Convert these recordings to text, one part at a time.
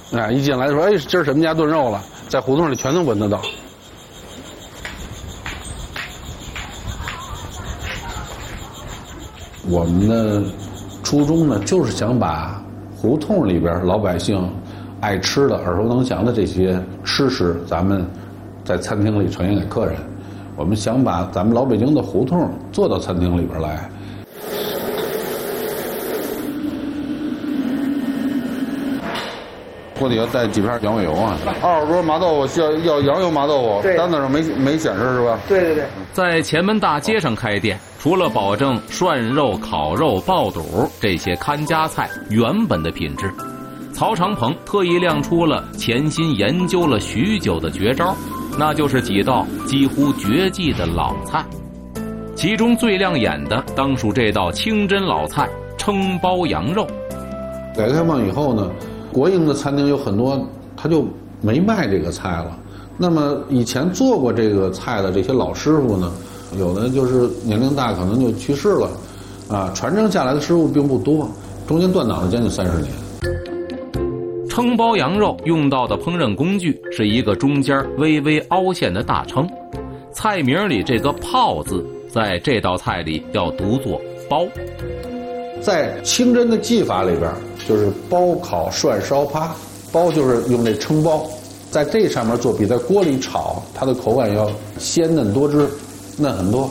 哎，一进来就说，哎，今儿什么家炖肉了，在胡同里全能闻得到。我们的初衷呢，就是想把胡同里边老百姓爱吃的、耳熟能详的这些吃食，咱们在餐厅里呈现给客人。我们想把咱们老北京的胡同做到餐厅里边来。锅底要带几片羊尾油啊？20多麻豆腐要羊油麻豆腐，单子上没显示是吧？ 对对对。 在前门大街上开店，除了保证涮肉、烤肉、爆肚这些看家菜原本的品质，曹长鹏特意亮出了潜心研究了许久的绝招，那就是几道几乎绝技的老菜。其中最亮眼的当属这道清真老菜撑包羊肉。 改革开放以后呢，国营的餐厅有很多，他就没卖这个菜了。那么以前做过这个菜的这些老师傅呢，有的就是年龄大，可能就去世了，啊，传承下来的师傅并不多，中间断档了将近30年。 撑包羊肉用到的烹饪工具是一个中间微微凹陷的大撑，菜名里这个“泡”字，在这道菜里要读作“包”。 在清真的技法里边，就是包、烤、涮、烧、趴。包就是用这撑包，在这上面做，比在锅里炒，它的口感要鲜嫩多汁，嫩很多。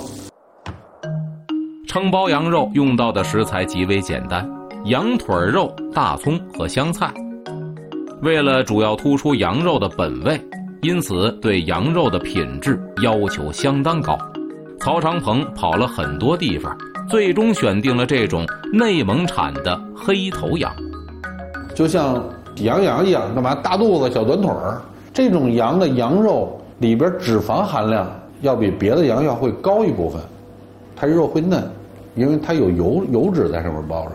撑包羊肉用到的食材极为简单，羊腿肉、大葱和香菜。为了主要突出羊肉的本味，因此对羊肉的品质要求相当高。曹长鹏跑了很多地方，最终选定了这种内蒙产的黑头羊。 就像羊一样，干嘛大肚子小短腿儿，这种羊的羊肉里边脂肪含量要比别的羊要会高一部分，它肉会嫩，因为它有油脂在上面包着。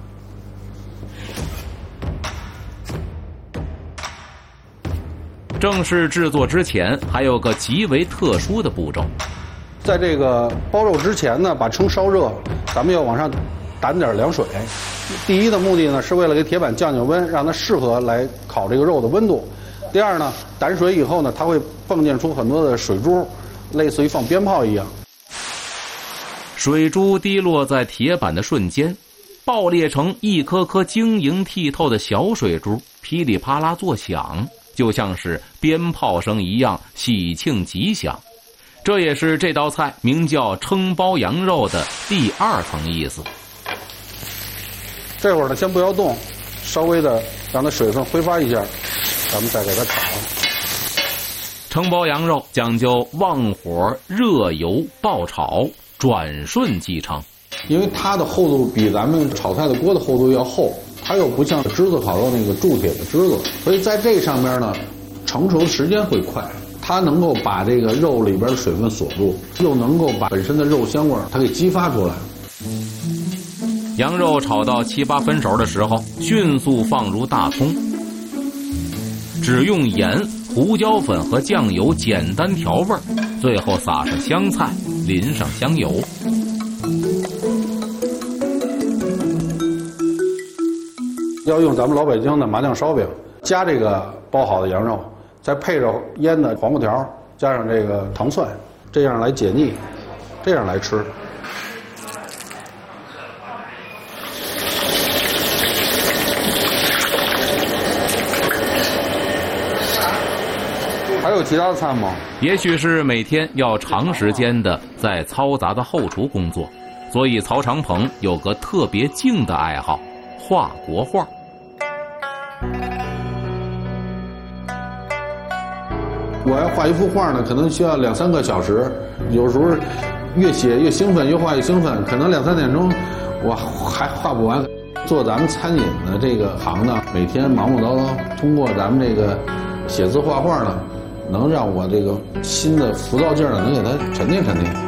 正式制作之前还有个极为特殊的步骤， 在这个包肉之前呢，把撑烧热，咱们要往上打点凉水。第一的目的呢，是为了给铁板降降温，让它适合来烤这个肉的温度。第二呢，打水以后呢，它会迸溅出很多的水珠，类似于放鞭炮一样。 水珠滴落在铁板的瞬间，爆裂成一颗颗晶莹剔透的小水珠，噼里啪啦作响，就像是鞭炮声一样喜庆吉祥。这也是这道菜名叫撑包羊肉的第二层意思。 这会儿呢，先不要动，稍微的让它水分挥发一下，咱们再给它炒。 撑包羊肉讲究旺火、热油、爆炒，转瞬即成。 因为它的厚度比咱们炒菜的锅的厚度要厚，它又不像栀子烤肉那个铸铁的栀子，所以在这上面呢，成熟时间会快。它能够把这个肉里边的水分锁住，又能够把本身的肉香味它给激发出来。 羊肉炒到7、8分熟的时候，迅速放入大葱，只用盐、胡椒粉和酱油简单调味，最后撒上香菜，淋上香油。 要用咱们老北京的麻酱烧饼，加这个包好的羊肉，再配着腌的黄瓜条，加上这个糖蒜，这样来解腻，这样来吃。还有其他的菜吗？ 也许是每天要长时间的在嘈杂的后厨工作，所以曹长鹏有个特别静的爱好——画国画。 我要画一幅画呢，可能需要2、3个小时，有时候越写越兴奋，越画越兴奋，可能2、3点钟我还画不完。做咱们餐饮的这个行呢，每天忙忙叨叨，通过咱们这个写字画画呢，能让我这个心的浮躁劲儿呢，能给它沉淀沉淀。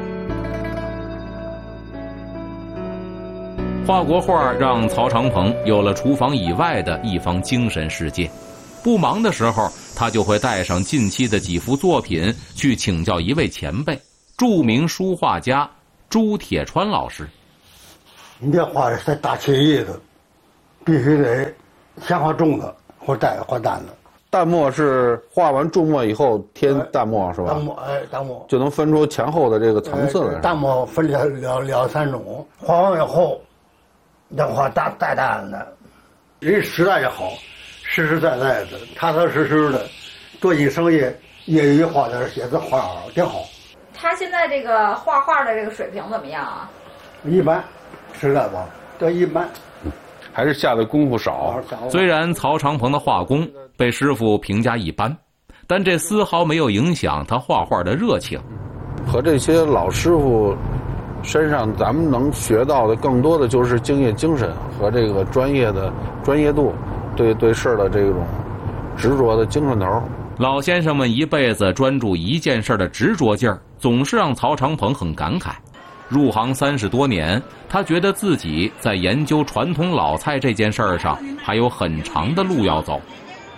画国画让曹长鹏有了厨房以外的一方精神世界。不忙的时候，他就会带上近期的几幅作品去请教一位前辈，著名书画家朱铁川老师。 你这画的是大写意的，必须得先画重的， 或蛋子。 淡墨是画完注墨以后添淡墨是吧？ 淡墨就能分出前后的这个层次来。 淡墨分两三种，画完以后，再画大蛋子。人实在也好，实实在在的，踏踏实实的，做起生意，业余画点写字画挺好。 他现在这个画画的这个水平怎么样啊？ 一般，实在吧，这一般。 还是下的功夫少。 虽然曹长鹏的画工被师傅评价一般，但这丝毫没有影响他画画的热情。 和这些老师傅身上，咱们能学到的更多的就是敬业精神和这个专业度，对事的这种执着的精神头。 老先生们一辈子专注一件事的执着劲儿，总是让曹长鹏很感慨。入行30多年，他觉得自己在研究传统老菜这件事儿上还有很长的路要走。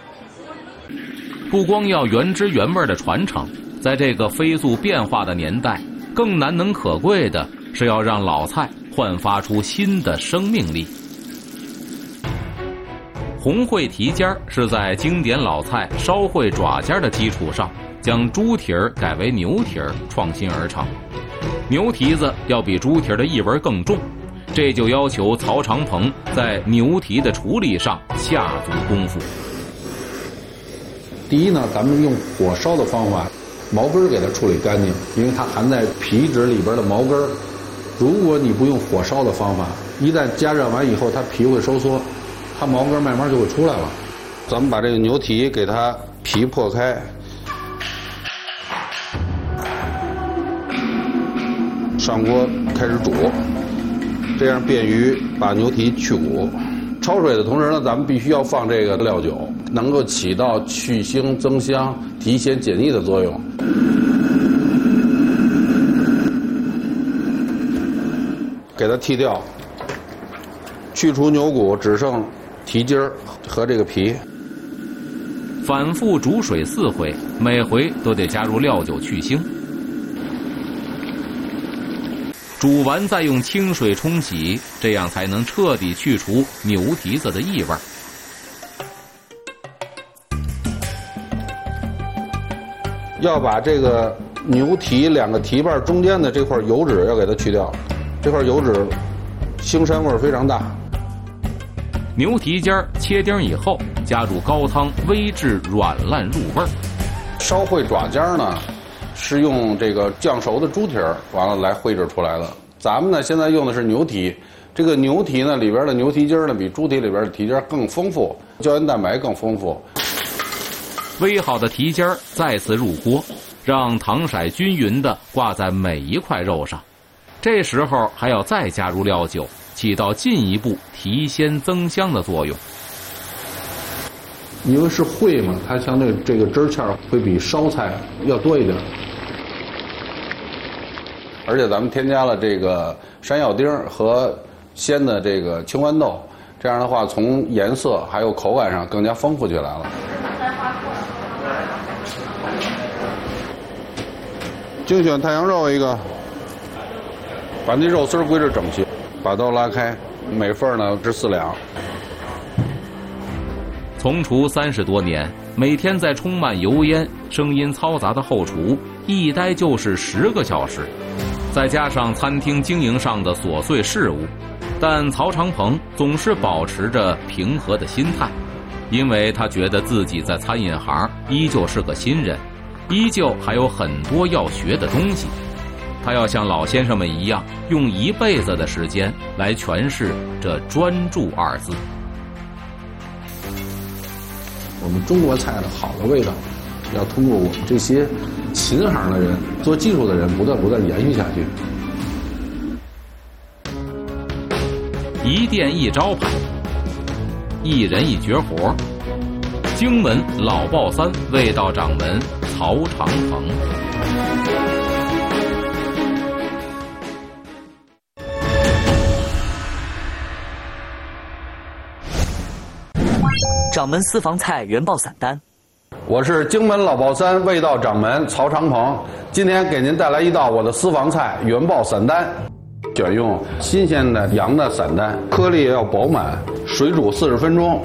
不光要原汁原味的传承，在这个飞速变化的年代，更难能可贵的是要让老菜焕发出新的生命力。红烩蹄尖是在经典老菜烧烩爪尖的基础上，将猪蹄儿改为牛蹄儿创新而成。牛蹄子要比猪蹄的异味更重，这就要求曹长鹏在牛蹄的处理上下足功夫。 第一呢，咱们用火烧的方法，毛根给它处理干净，因为它含在皮质里边的毛根。如果你不用火烧的方法，一旦加热完以后，它皮会收缩，它毛根慢慢就会出来了。咱们把这个牛蹄给它皮破开。上锅开始煮，这样便于把牛蹄去骨。焯水的同时呢，咱们必须要放这个料酒，能够起到去腥增香、提鲜解腻的作用。给它剔掉，去除牛骨，只剩蹄筋儿和这个皮。 反复煮水4回，每回都得加入料酒去腥。煮完再用清水冲洗，这样才能彻底去除牛蹄子的异味。 要把这个牛蹄2个蹄瓣中间的这块油脂要给它去掉，这块油脂腥膻味非常大。 牛蹄尖切丁以后，加入高汤煨至软烂入味。 烧烩爪尖呢，是用这个酱熟的猪蹄儿完了来烩制出来的。咱们呢现在用的是牛蹄，这个牛蹄呢里边的牛蹄筋呢比猪蹄里边的蹄筋更丰富，胶原蛋白更丰富。 煨好的蹄筋再次入锅，让糖色均匀地挂在每一块肉上。这时候还要再加入料酒，起到进一步提鲜增香的作用。 因为是烩嘛，它相对这个汁芡会比烧菜要多一点。而且咱们添加了这个山药丁和鲜的这个青豌豆，这样的话从颜色还有口感上更加丰富起来了。精选太阳肉一个，把那肉丝归置整齐，把刀拉开，每份呢值4两。 从厨30多年，每天在充满油烟、声音嘈杂的后厨一待就是10个小时，再加上餐厅经营上的琐碎事务，但曹长鹏总是保持着平和的心态，因为他觉得自己在餐饮行依旧是个新人，依旧还有很多要学的东西。他要像老先生们一样，用一辈子的时间来诠释这专注2字。 我们中国菜的好的味道，要通过我们这些勤行的人、做技术的人不断延续下去。 一店一招牌，一人一绝活。荆门老鲍三味道掌门曹长鹏。 掌门私房菜原爆散单。 我是荆门老鲍三味道掌门曹长鹏，今天给您带来一道我的私房菜原爆散单，选用新鲜的羊的散单，颗粒要饱满，水煮40分钟。